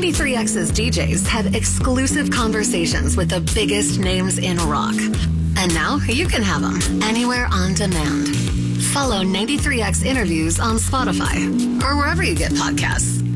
93X's DJs had exclusive conversations with the biggest names in rock. And now you can have them anywhere on demand. Follow 93X Interviews on Spotify or wherever you get podcasts.